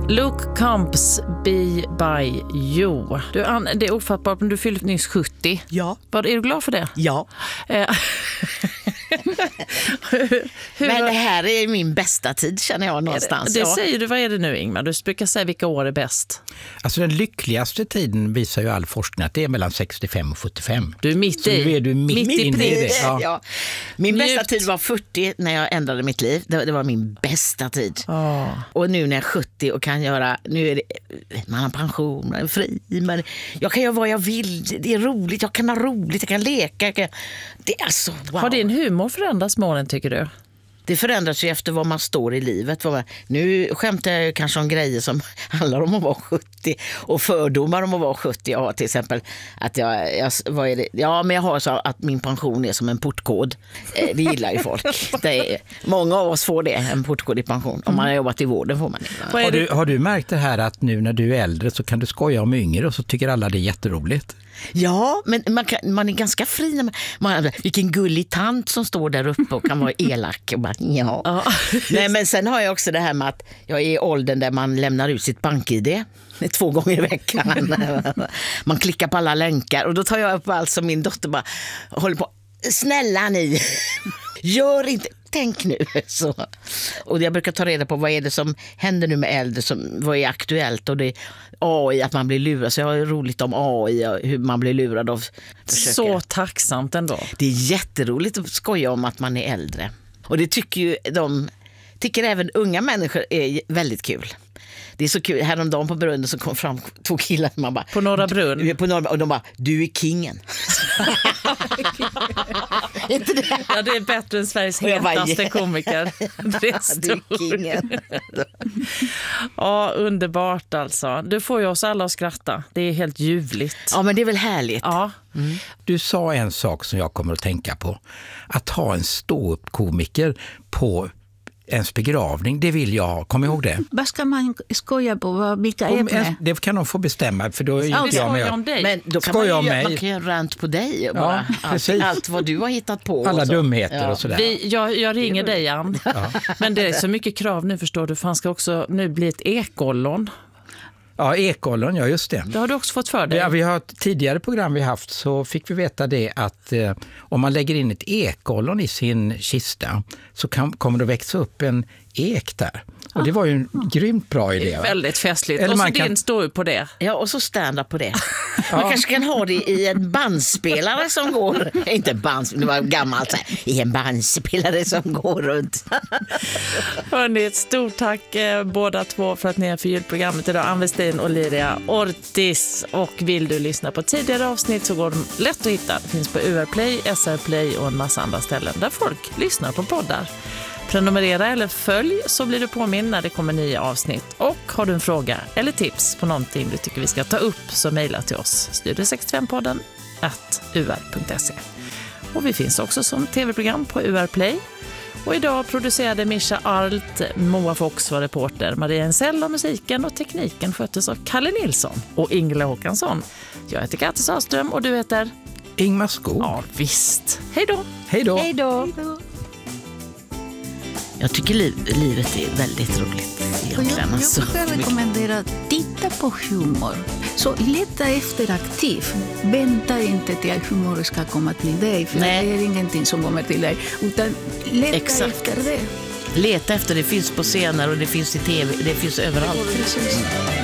Luke Combs, Be By You. Det är ofattbart, men du fyllde nyss 70. Ja. Är du glad för det? Ja. Men det här är min bästa tid, känner jag någonstans. Det säger du, vad är det nu, Ingmar? Du brukar säga vilka år är bäst. Alltså den lyckligaste tiden visar ju all forskning att det är mellan 65 och 75. Du är mitt i. Så nu är du mitt i det. Ja. Ja. Min bästa tid var 40 när jag ändrade mitt liv. Det var min bästa tid. Och nu när jag är 70 och kan göra, nu är det, man har pension, man är fri, men jag kan göra vad jag vill. Det är roligt, jag kan ha roligt, jag kan leka. Det är alltså, wow. Har din humor förändrats med åren, tycker du? Det förändras ju efter vad man står i livet. Nu skämtar jag kanske om grejer som handlar om att vara 70 och fördomar om att vara 70. Jag har till exempel att vad är det? Ja, men jag har så att min pension är som en portkod. Det gillar ju folk. Många av oss får det, en portkod i pension. Om man har jobbat i vården får man det. Har du märkt det här att nu när du är äldre så kan du skoja om yngre och så tycker alla det är jätteroligt? Ja, men man är ganska fri. Vilken gullig tant som står där uppe och kan vara elak. Och bara, ja. Nej, men sen har jag också det här med att jag är i åldern där man lämnar ut sitt bank-ID 2 gånger i veckan. Man klickar på alla länkar och då tar jag upp allt som min dotter bara håller på. Snälla ni, gör inte, tänk nu. Så. Och jag brukar ta reda på vad är det som händer nu med äldre, vad är aktuellt, och det är AI, att man blir lurad. Så jag har roligt om AI och hur man blir lurad av. Så tacksamt ändå. Det är jätteroligt att skoja om att man är äldre. Och det tycker även unga människor är väldigt kul. Det är så kul. Häromdagen på Brunnen så kom fram 2 killar. Man bara, på Norra Brunn? Och de bara, du är kingen. Inte det? Ja, det är bättre än Sveriges hetaste komiker. Det är stort. Du är kingen. Ja, underbart alltså. Du får ju oss alla att skratta. Det är helt ljuvligt. Ja, men det är väl härligt. Ja. Mm. Du sa en sak som jag kommer att tänka på. Att ha en ståuppkomiker på ens begravning, det vill jag ha. Kom ihåg det. Vad ska man skoja på? Vilka ämnen? Det kan de få bestämma, för då är inte jag med. Om dig. Men då kan man kan göra rant på dig. Och bara allt vad du har hittat på. Alla dumheter och sådär. Jag ringer dig, Ann. Ja. Men det är så mycket krav nu, förstår du. För han ska också nu bli ett ekollon. Ja, ekollon, ja just det. Det har du också fått för dig. Ja, vi har tidigare program vi haft så fick vi veta det att om man lägger in ett ekollon i sin kista så kommer det växa upp en ek där. Och det var ju en grymt bra idé. Det är väldigt festligt. Eller och så man din står ju på det. Ja, och så stand up på det. Man kanske kan ha det i en bandspelare som går. Inte bandspelare, det var gammalt. I en bandspelare som går runt. Hörrni, ett stort tack båda två för att ni har förgyllt programmet idag. Ann Westin och Liria Ortiz. Och vill du lyssna på tidigare avsnitt så går de lätt att hitta. Det finns på UR Play, SR Play och en massa andra ställen där folk lyssnar på poddar. Prenumerera eller följ så blir du påminn när det kommer nya avsnitt. Och har du en fråga eller tips på någonting du tycker vi ska ta upp så mejla till oss. studio65podden@ur.se. Och vi finns också som tv-program på UR Play. Och idag producerade Mischa Arlt, Moa Fox var reporter, Maria Ensell och musiken och tekniken sköttes av Kalle Nilsson och Ingela Håkansson. Jag heter Katte Sahlström och du heter? Ingmar Skog. Ja, visst. Hej då! Hej då! Hej då! Jag tycker livet är väldigt roligt egentligen. Jag brukar rekommendera att titta på humor. Så leta efter aktiv. Vänta inte till att humor ska komma till dig. För det är ingenting som kommer till dig. Utan leta efter det. Leta efter det finns på scener och det finns i tv. Det finns överallt. Precis.